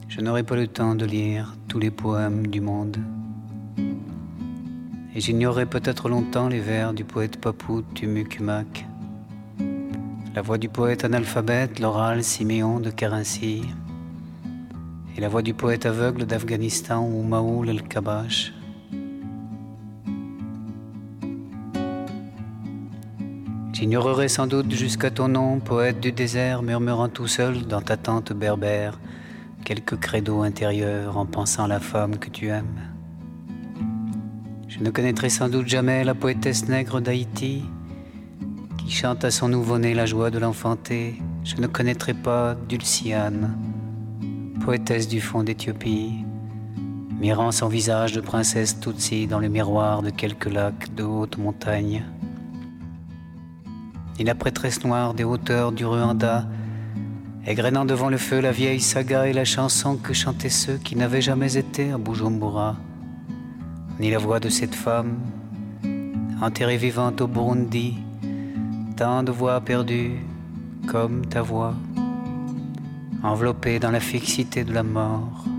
Je n'aurai pas le temps de lire tous les poèmes du monde. Et j'ignorerai peut-être longtemps les vers du poète papou Tumucumac, la voix du poète analphabète l'oral Siméon de Carinthie, et la voix du poète aveugle d'Afghanistan ou Maoul el-Kabash. J'ignorerai sans doute jusqu'à ton nom, poète du désert, murmurant tout seul dans ta tente berbère quelques credos intérieurs en pensant à la femme que tu aimes. Je ne connaîtrai sans doute jamais la poétesse nègre d'Haïti qui chante à son nouveau-né la joie de l'enfanter. Je ne connaîtrai pas Dulciane, poétesse du fond d'Éthiopie, mirant son visage de princesse Tutsi dans le miroir de quelques lacs de haute montagne. Ni la prêtresse noire des hauteurs du Rwanda, égrenant devant le feu la vieille saga et la chanson que chantaient ceux qui n'avaient jamais été à Bujumbura, ni la voix de cette femme, enterrée vivante au Burundi, tant de voix perdues comme ta voix, enveloppée dans la fixité de la mort.